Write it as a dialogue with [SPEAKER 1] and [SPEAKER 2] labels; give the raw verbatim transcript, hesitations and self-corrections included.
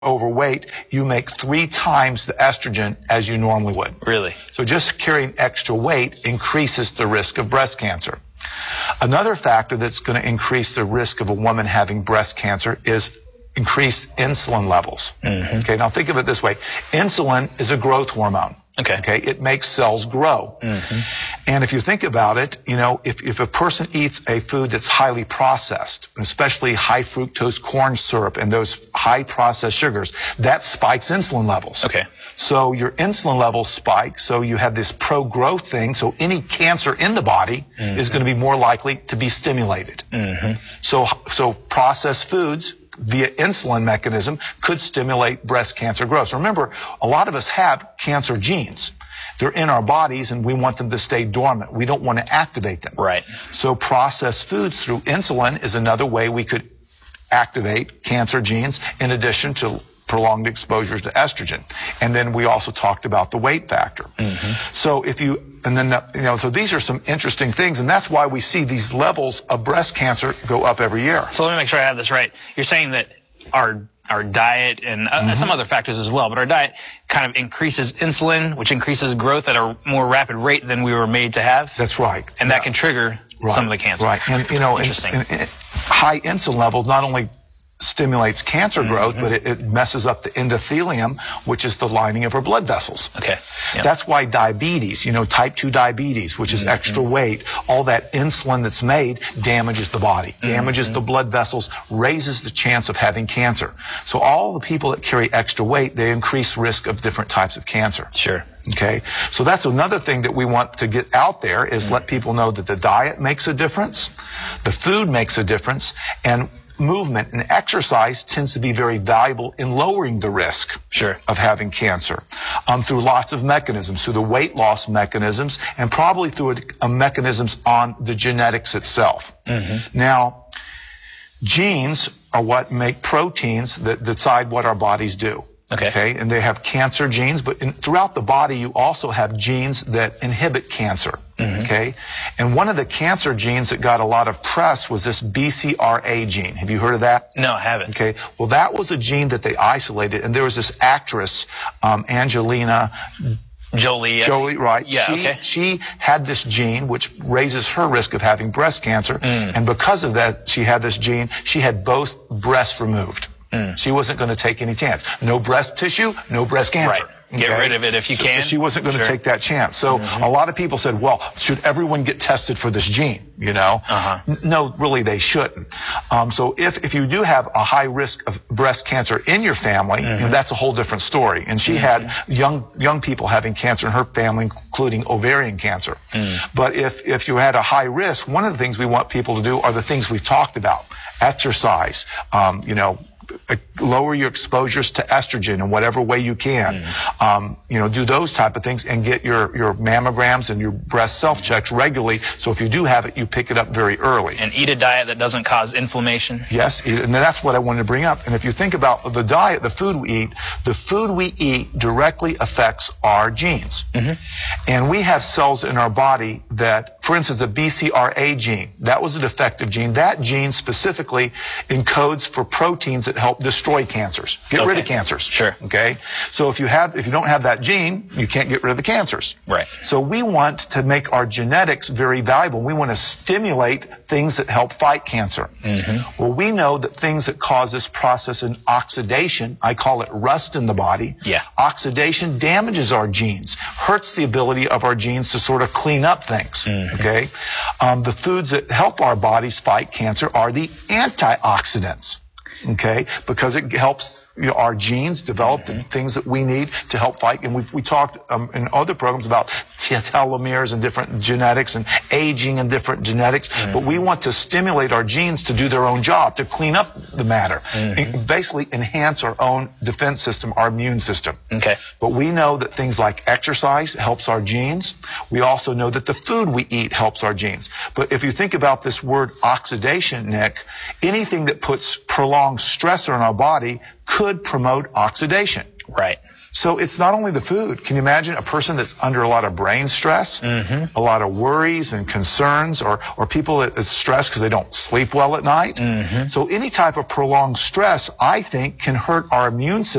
[SPEAKER 1] overweight, you make three times the estrogen as you normally would.
[SPEAKER 2] Really?
[SPEAKER 1] So just carrying extra weight increases the risk of breast cancer. Another factor that's going to increase the risk of a woman having breast cancer is increased insulin levels. Mm-hmm. Okay, now think of it this way. Insulin is a growth hormone.
[SPEAKER 2] Okay.
[SPEAKER 1] Okay, it makes cells grow. Mm-hmm. And if you think about it, you know, if, if a person eats a food that's highly processed, especially high fructose corn syrup and those high processed sugars, that spikes insulin levels.
[SPEAKER 2] Okay.
[SPEAKER 1] So your insulin levels spike, so you have this pro-growth thing, so any cancer in the body mm-hmm. is going to be more likely to be stimulated. Mm-hmm. So, so processed foods via insulin mechanism could stimulate breast cancer growth. Remember, a lot of us have cancer genes. They're in our bodies and we want them to stay dormant. We don't want to activate them.
[SPEAKER 2] Right.
[SPEAKER 1] So processed foods through insulin is another way we could activate cancer genes in addition to prolonged exposures to estrogen. And then we also talked about the weight factor. Mm-hmm. So if you, and then, the, you know, so these are some interesting things, and that's why we see these levels of breast cancer go up every year.
[SPEAKER 2] So let me make sure I have this right. You're saying that our our diet and uh, mm-hmm. some other factors as well, but our diet kind of increases insulin, which increases growth at a more rapid rate than we were made to have?
[SPEAKER 1] That's right.
[SPEAKER 2] And
[SPEAKER 1] yeah.
[SPEAKER 2] that can trigger
[SPEAKER 1] right.
[SPEAKER 2] some of the cancer.
[SPEAKER 1] Right. And, you know,
[SPEAKER 2] Interesting.
[SPEAKER 1] And, and, and high insulin levels not only stimulates cancer growth, mm-hmm. but it, it messes up the endothelium, which is the lining of our blood vessels.
[SPEAKER 2] Okay. Yep.
[SPEAKER 1] That's why diabetes, you know, type two diabetes, which is mm-hmm. extra weight, all that insulin that's made damages the body, mm-hmm. damages the blood vessels, raises the chance of having cancer. So all the people that carry extra weight, they increase risk of different types of cancer.
[SPEAKER 2] Sure.
[SPEAKER 1] Okay. So that's another thing that we want to get out there is mm-hmm. let people know that the diet makes a difference, the food makes a difference, and movement and exercise tends to be very valuable in lowering the risk
[SPEAKER 2] sure.
[SPEAKER 1] of having cancer um, through lots of mechanisms, through the weight loss mechanisms, and probably through a, a mechanisms on the genetics itself. Mm-hmm. Now, genes are what make proteins that decide what our bodies do.
[SPEAKER 2] Okay.
[SPEAKER 1] Okay. And they have cancer genes, but in, throughout the body, you also have genes that inhibit cancer. Mm-hmm. Okay. And one of the cancer genes that got a lot of press was this B C R A gene. Have you heard of that?
[SPEAKER 2] No, I haven't.
[SPEAKER 1] Okay. Well, that was a gene that they isolated, and there was this actress, um, Angelina
[SPEAKER 2] Jolie.
[SPEAKER 1] Jolie, right.
[SPEAKER 2] Yeah,
[SPEAKER 1] she,
[SPEAKER 2] okay.
[SPEAKER 1] she had this gene which raises her risk of having breast cancer. Mm. And because of that, she had this gene. She had both breasts removed. Mm. She wasn't going to take any chance. No breast tissue, no breast cancer.
[SPEAKER 2] Right. Get
[SPEAKER 1] okay?
[SPEAKER 2] rid of it if you
[SPEAKER 1] so,
[SPEAKER 2] can.
[SPEAKER 1] So she wasn't going
[SPEAKER 2] sure.
[SPEAKER 1] to take that chance. So mm-hmm. a lot of people said, well, should everyone get tested for this gene? You know?
[SPEAKER 2] Uh-huh.
[SPEAKER 1] N- no, really they shouldn't. Um, so if, if you do have a high risk of breast cancer in your family, mm-hmm. you know, that's a whole different story. And she mm-hmm. had young young people having cancer in her family, including ovarian cancer. Mm. But if, if you had a high risk, one of the things we want people to do are the things we've talked about. Exercise, um, you know, lower your exposures to estrogen in whatever way you can. Mm. Um, you know, do those type of things and get your, your mammograms and your breast self-checks regularly. So if you do have it, you pick it up very early.
[SPEAKER 2] And eat a diet that doesn't cause inflammation.
[SPEAKER 1] Yes, and that's what I wanted to bring up. And if you think about the diet, the food we eat, the food we eat directly affects our genes. Mm-hmm. And we have cells in our body that, for instance, the B C R A gene, that was a defective gene. That gene specifically encodes for proteins that help destroy cancers, get
[SPEAKER 2] okay.
[SPEAKER 1] rid of cancers.
[SPEAKER 2] Sure.
[SPEAKER 1] Okay. So if you have, if you don't have that gene, you can't get rid of the cancers.
[SPEAKER 2] Right.
[SPEAKER 1] So we want to make our genetics very valuable. We want to stimulate things that help fight cancer. Mm-hmm. Well, we know that things that cause this process in oxidation, I call it rust in the body.
[SPEAKER 2] Yeah.
[SPEAKER 1] Oxidation damages our genes, hurts the ability of our genes to sort of clean up things. Mm-hmm. Okay. Um, the foods that help our bodies fight cancer are the antioxidants. Okay, because it helps you know, our genes develop mm-hmm. the things that we need to help fight. And we've, we talked um, in other programs about telomeres and different genetics and aging and different genetics. Mm-hmm. But we want to stimulate our genes to do their own job, to clean up the matter, mm-hmm. and basically enhance our own defense system, our immune system.
[SPEAKER 2] Okay.
[SPEAKER 1] But we know that things like exercise helps our genes. We also know that the food we eat helps our genes. But if you think about this word oxidation, Nick, anything that puts prolonged stress on our body could promote oxidation.
[SPEAKER 2] Right.
[SPEAKER 1] So it's not only the food. Can you imagine a person that's under a lot of brain stress, mm-hmm. a lot of worries and concerns, or, or people that are stressed because they don't sleep well at night? Mm-hmm. So any type of prolonged stress, I think, can hurt our immune system.